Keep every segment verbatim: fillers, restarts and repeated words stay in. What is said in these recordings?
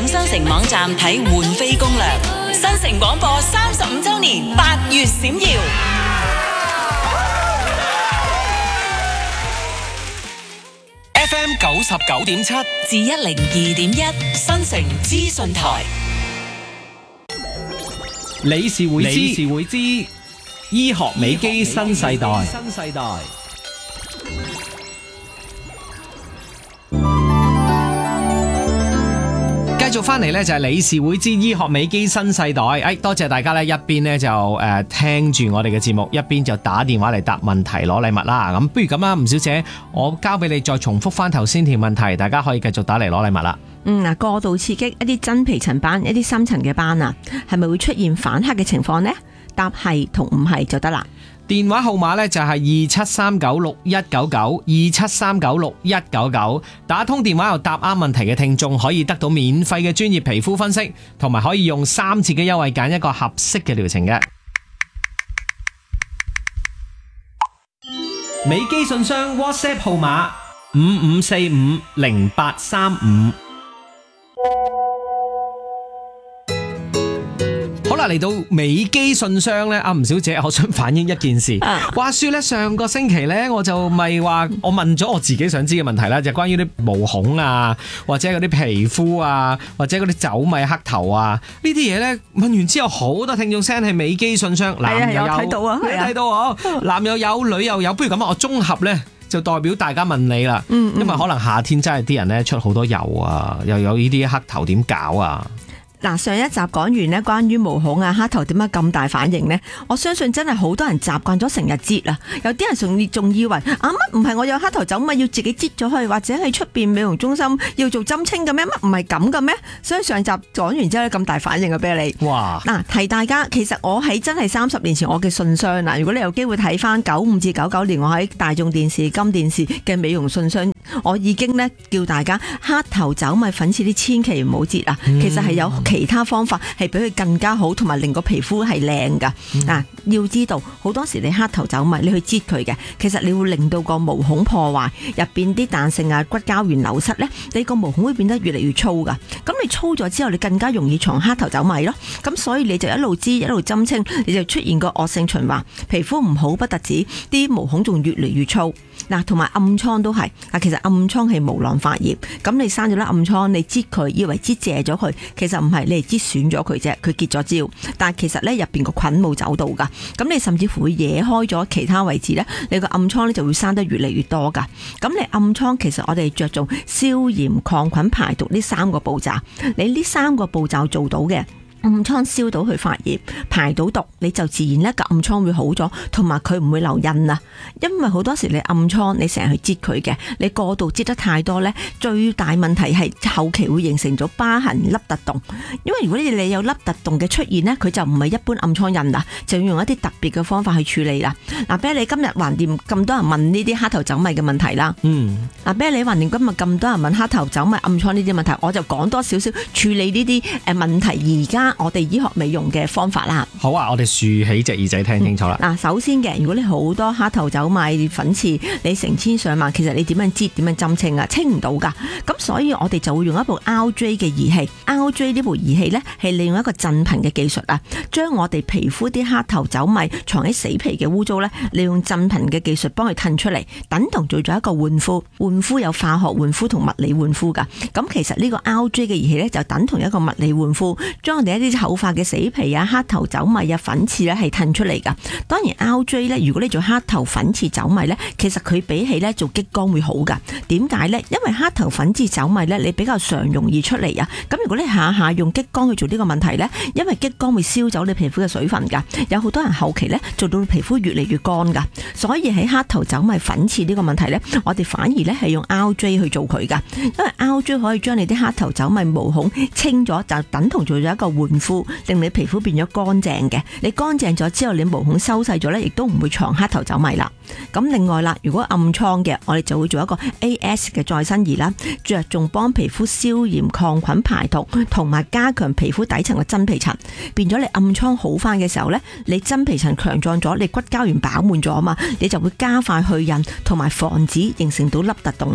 上新城網站睇換飛攻略。新城廣播三十五周年八月閃耀。 F M 九十九點七至一零二點一新城資訊台。 理事會知，理事會知，醫學美肌新世代。新世代。繼續翻嚟呢，就係理事會之醫學美肌新世代。誒，多謝大家呢，一邊呢就誒聽住我哋嘅節目，一邊就打電話嚟答問題攞禮物啦。咁不如咁啦，吳小姐，我交俾你再重複翻頭先條問題，大家可以繼續打嚟攞禮物啦。 嗯，嗱，過度刺激一啲真皮層斑、一啲深層嘅斑啊，係咪會出現反黑嘅情況呢？答係同唔係就得啦。 電話號碼呢就係二七三九六一九九，二七三九六一九九。打通電話又答啱問題嘅聽眾可以得到免費嘅專業皮膚分析，同埋可以用三次嘅優惠揀一個合適嘅療程嘅。美肌信箱 WhatsApp 號碼五五四五零八三五。好啦，嚟到美肌信箱咧，阿吳小姐，我想反映一件事。話說咧，上個星期咧，我就咪話我問咗我自己想知嘅問題啦，就係關於啲毛孔啊，或者嗰啲皮膚啊，或者嗰啲酒米黑頭啊，呢啲嘢咧問完之後，好多聽眾 send 係美肌信箱，男又有睇到啊，睇到啊，男又有，女又有，不如咁啊，我綜合咧就代表大家問你啦，嗯嗯因為可能夏天真係啲人咧出好多油啊，又有呢啲黑頭點搞啊？ 嗱，上一集講完呢，關於毛孔啊、黑頭點解咁大反應呢？我相信真係好多人習慣咗成日擠啊，有啲人仲仲以為啊乜唔係我有黑頭走咪要自己擠咗去，或者喺出邊美容中心要做針清嘅咩？乜唔係咁嘅咩？所以上集講完之後咁大反應啊，俾你。哇！嗱，提大家，其實我喺真係三十年前我嘅信箱啊，如果你有機會睇翻九五至九九年我喺大眾電視、金電視嘅美容信箱，我已經呢叫大家黑頭走咪粉刺啲千祈唔好擠啊，其實係有其他方法係比佢更加好，同埋令個皮膚係靚噶。嗱、嗯，要知道好多時你黑頭走咪，你去擠佢嘅，其實你會令到個毛孔破壞，入邊啲彈性啊、骨膠原流失咧，你個毛孔會變得越嚟越粗噶。咁你粗咗之後，你更加容易藏黑頭走咪咯。咁所以你就一路擠一路針清，你就出現個惡性循環，皮膚唔好不特止，啲毛孔仲越嚟越粗。嗱，同埋暗瘡都係，嗱，其實暗瘡係毛囊發炎，咁你生咗粒暗瘡，你擠佢，以為擠謝咗佢，其實唔係，你係擠損咗佢啫，佢結咗焦，但係其實咧入邊個菌冇走到噶，咁你甚至乎會惹開咗其他位置咧，你個暗瘡咧就會生得越嚟越多噶。咁你暗瘡其實我哋着重消炎、抗菌、排毒呢三個步驟，你呢三個步驟做到嘅，暗瘡燒到去發炎，排到毒，你就自然咧個暗瘡會好咗，同埋佢唔會留印啊。因為好多時你暗瘡你成日去擠佢嘅，你過度擠得太多咧，最大問題係後期會形成咗疤痕、凹凸洞。因為如果你有凹凸洞嘅出現咧，佢就唔係一般暗瘡印啦，就要用一啲特別嘅方法去處理啦。嗱，比如你今日橫掂咁多人問呢啲黑頭走米嘅問題啦，嗯，嗱，比如你橫掂今日咁多人問黑頭走米、暗瘡呢啲問題，我就講多少少處理呢啲誒問題。而家我哋醫學美容嘅方法啦， 好啊，我哋豎起隻耳仔聽清楚啦。嗱、 嗯，首先嘅，如果你好多黑頭走米粉刺，你成千上萬，其實你點樣擠、點樣針清啊？清唔到噶。咁所以我哋就會用一部 R J 嘅儀器 ，R J 呢部儀器呢，係利用一個震頻嘅技術啊，將我哋皮膚啲黑頭走米藏喺死皮嘅污糟呢，利用震頻嘅技術幫佢褪出嚟，等同做咗一個換膚。換膚有化學換膚同物理換膚噶。咁其實呢個 R J 嘅儀器呢，就等同一個物理換膚，將我哋一啲厚化嘅死皮啊、黑頭走米啊、粉刺咧係褪出嚟噶。當然 R J 咧，如果你做黑頭粉刺走米咧，其實佢比起咧做激光會好噶。點解咧？因為黑頭粉刺走米咧，你比較常容易出嚟啊。咁如果你下下用激光去做呢個問題咧，因為激光會燒走你皮膚嘅水分噶，有好多人後期咧做到皮膚越嚟越乾噶。所以喺黑頭走米粉刺呢個問題咧，我哋反而咧係用 R J 去做佢噶，因為 R J 可以將你啲黑頭走米毛孔清咗，就等同做咗一個換膚。令你皮膚變咗乾淨嘅，你乾淨咗之後，你毛孔收細咗咧，亦都唔會藏黑頭走米啦。咁另外啦，如果暗瘡嘅，我哋就會做一個 A S 嘅再生儀啦，着重幫皮膚消炎、抗菌、排毒，同埋加強皮膚底層嘅真皮層。變咗你暗瘡好翻嘅時候咧，你真皮層強壯咗，你骨膠原飽滿咗啊嘛，你就會加快去印，同埋防止形成到凹凸洞啦。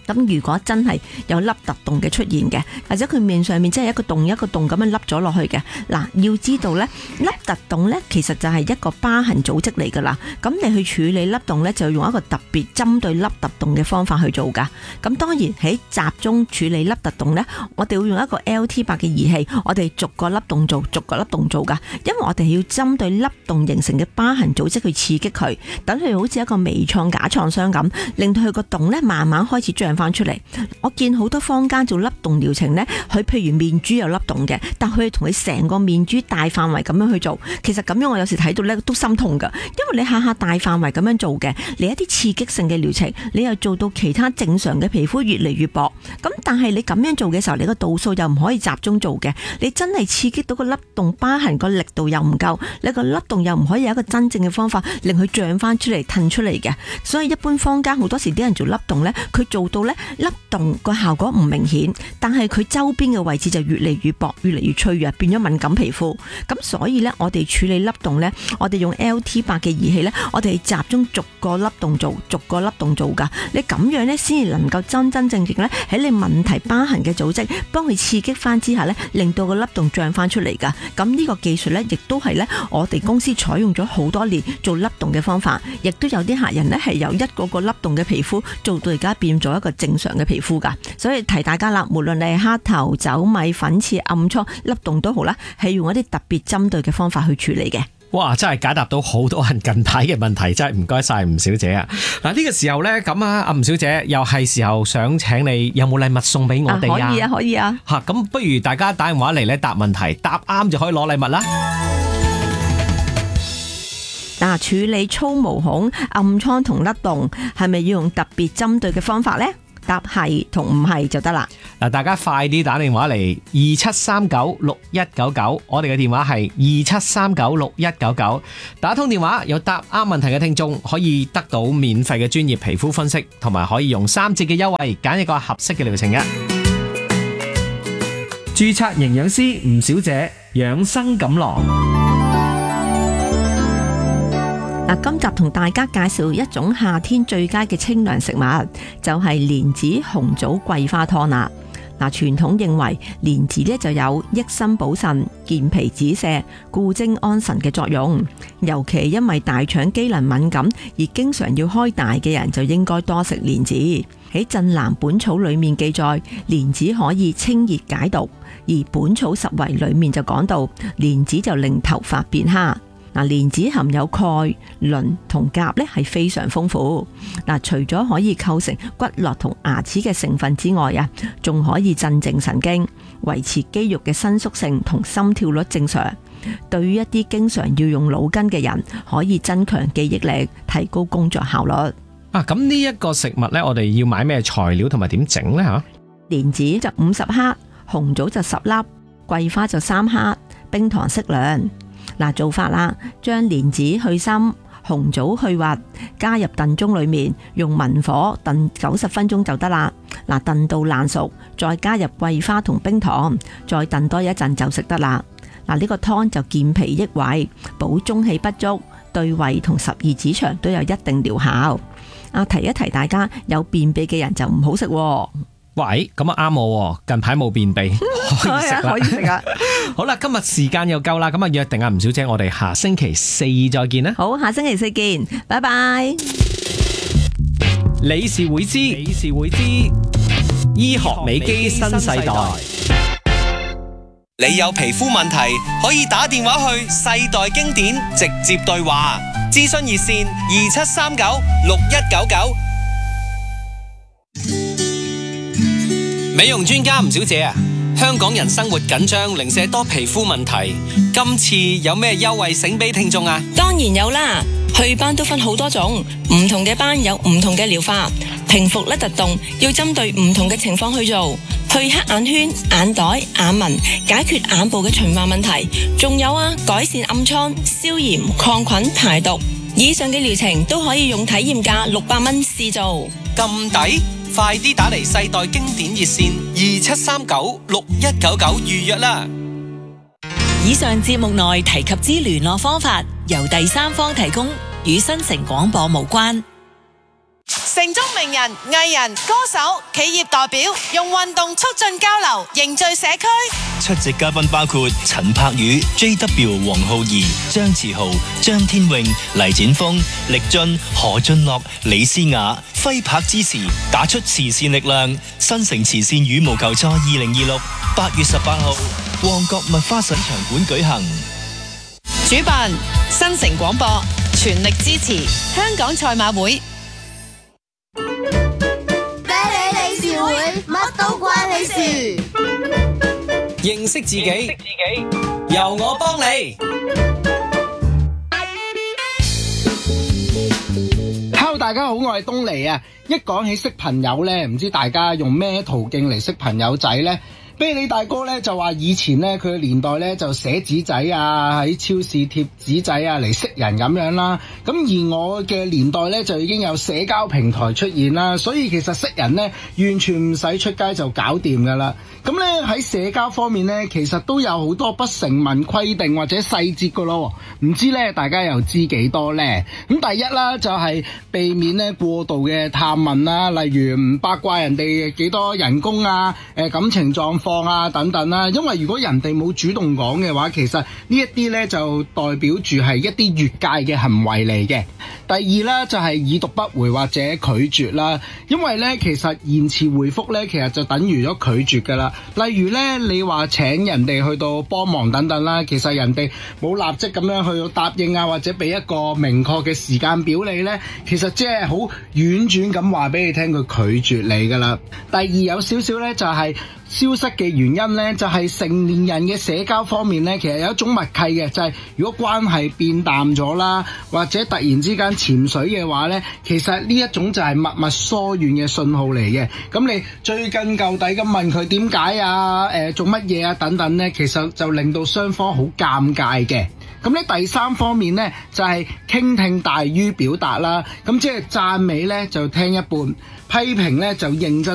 咁如果真係有凹凸洞嘅出現嘅，或者佢面上面真係一個洞一個洞咁樣凹咗落去嘅，嗱，要知道呢，凹凸洞呢其實就係一個疤痕組織嚟噶啦。咁你去處理凹洞呢，就用一個特別針對凹凸洞嘅方法去做噶。咁當然喺集中處理凹凸洞呢，我哋會用一個 L T 八嘅儀器，我哋逐個凹洞做，逐個凹洞做噶。因為我哋要針對凹洞形成嘅疤痕組織去刺激佢，等佢好似一個微創假創傷咁，令到佢個洞呢慢慢開始脹翻出嚟。我見好多坊間做凹洞療程呢，佢譬如面珠有凹洞嘅，但佢同佢成個面珠大範圍咁樣去做，其實咁樣我有時睇到呢都心痛噶，因為你下下大範圍咁樣做嘅，你一啲刺激性嘅療程，你又做到其他正常嘅皮膚越嚟越薄，咁但係你咁樣做嘅時候，你個度數又唔可以集中做嘅，你真係刺激到個凹洞疤痕個力度又唔夠，你個凹洞又唔可以有一個真正嘅方法令佢脹翻出嚟、褪出嚟嘅，所以一般坊間好多時啲人做凹洞呢，佢做到呢凹洞個效果唔明顯，但係佢周邊嘅位置就越嚟越薄、越嚟越脆弱，變咗敏感皮膚。咁所以呢，我哋處理凹洞呢，我哋用 L T 八嘅儀器呢，我哋集中逐個凹洞做，逐個凹洞做噶。你咁樣呢，先至能夠真真正正呢，喺你問題疤痕嘅組織，幫佢刺激翻之下呢，令到個凹洞脹翻出嚟噶。咁呢個技術呢，亦都係呢，我哋公司採用咗好多年做凹洞嘅方法，亦都有啲客人呢，係由一個個凹洞嘅皮膚做到而家變咗一個正常嘅皮膚噶。所以提大家啦，無論你係黑頭、走米、粉刺、暗瘡、凹洞都好啦，係用一啲特別針對嘅方法去處理嘅。 哇！真係解答到好多人近排嘅問題，真係唔該晒吳小姐啊！嗱，呢個時候呢，咁啊，阿吳小姐又係時候想請你有冇禮物送俾我哋啊？ 可以啊，可以啊！ 吓，咁不如大家打電話嚟咧答問題，答啱就可以攞禮物啦。 嗱，處理粗毛孔、暗瘡同凹洞，係咪要用特別針對嘅方法呢？答係同唔係就得啦。 嗱，大家快啲打電話嚟二七三九六一九九，我哋嘅電話係二七三九六一九九。打通電話有答啱問題嘅聽眾可以得到免費嘅專業皮膚分析，同埋可以用三折嘅優惠揀一個合適嘅療程嘅。註冊營養師吳小姐，養生錦囊。 嗱，今集同大家介紹一種夏天最佳嘅清涼食物，就係蓮子紅棗桂花湯啦。嗱，傳統認為蓮子咧就有益心補腎、健脾止瀉、固精安神嘅作用，尤其因為大腸機能敏感而經常要開大嘅人就應該多食蓮子。喺《鎮南本草》裏面記載，蓮子可以清熱解毒，而《本草拾遺》裏面就講到蓮子就令頭髮變黑。嗱，蓮子含有鈣、磷同鉀咧，係非常豐富。嗱，除咗可以構成骨骼同牙齒嘅成分之外啊，仲可以鎮靜神經，維持肌肉嘅伸縮性同心跳率正常。對於一啲經常要用腦筋嘅人，可以增強記憶力，提高工作效率。 啊，咁呢一個食物呢，我哋要買咩材料同埋點整呢？吓， 蓮子就五十克，紅棗就十粒，桂花就三克，冰糖適量。嗱，做法啦，將蓮子去心，紅棗去核，加入燉盅裏面，用文火燉九十分鐘就得啦。嗱，燉到爛熟，再加入桂花同冰糖，再燉多一陣就食得啦。嗱，呢個湯就健脾益胃，補中氣不足，對胃同十二指腸都有一定療效。啊，提一提大家，有便秘嘅人就唔好食。 喂，咁啊啱我，近排冇便秘，可以食啦。 可以食啊！ 好啦，今日時間又夠啦，咁啊約定阿吳小姐，我哋下星期四再見啦。 好，下星期四見，拜拜。 理事會知，理事會知，醫學美肌新世代。 你有皮膚問題，可以打電話去世代經典直接對話，諮詢熱線二七三九六一九九。美容專家吳小姐啊，香港人生活緊張，零舍多皮膚問題，今次有咩優惠醒俾聽眾啊？ 當然有啦，祛斑都分好多種，唔同嘅斑有唔同嘅療法，平復甩突洞要針對唔同嘅情況去做，去黑眼圈、眼袋、眼紋，解決眼部嘅循環問題，仲有啊，改善暗瘡、消炎、抗菌、排毒，以上嘅療程都可以用體驗價六百蚊試做， 咁抵？快啲打嚟世代經典熱線二七三九六一九九預約啦！ 以上節目內提及之聯絡方法由第三方提供，與新城廣播無關。 城中名人、藝人、歌手、企業代表用運動促進交流，凝聚社區。 出席嘉賓包括陳柏宇、J W、黃浩儀、張志豪、張天穎、黎展峰、力俊、何俊樂、李思雅，揮拍支持，打出慈善力量。新城慈善羽毛球賽二零二六八月十八號，旺角麥花臣場館舉行。 主辦新城廣播，全力支持香港賽馬會。 啤梨理事會，乜都關你事。 認識自己，由我幫你。 Hello， 大家好，我係東尼啊！一講起識朋友呢，唔知大家用咩途徑嚟識朋友仔呢？啤梨大哥咧就話以前咧佢嘅年代咧就寫紙仔啊，喺超市貼紙仔啊嚟識人咁樣啦。咁而我嘅年代咧就已經有社交平台出現啦，所以其實識人咧完全唔使出街就搞掂噶啦。咁咧喺社交方面咧，其實都有好多不成文規定或者細節噶咯。唔知咧大家又知幾多咧？咁第一啦就係避免咧過度嘅探問啦，例如唔八卦人哋幾多人工啊、誒感情狀況啊等等啦，因為如果人哋冇主動講嘅話，其實呢一啲呢就代表住係一啲越界嘅行為嚟嘅。第二啦就係已讀不回或者拒絕啦，因為呢其實延遲回覆呢其實就等於咗拒絕噶啦。例如呢你話請人哋去到幫忙等等啦，其實人哋冇立即咁樣去到答應啊，或者俾一個明確嘅時間表你呢，其實即係好婉轉咁話俾你聽佢拒絕你噶啦。第二有少少呢就係消失嘅原因呢，就係成年人嘅社交方面呢，其實有一種默契嘅，就係如果關係變淡咗啦，或者突然之間潛水嘅話呢，其實呢一種就係默默疏遠嘅信號嚟嘅。咁你追根究底咁問佢點解啊，誒做乜嘢啊等等呢，其實就令到雙方好尷尬嘅。咁咧第三方面呢，就係傾聽大於表達啦，咁即係讚美呢，就聽一半，批評呢，就認真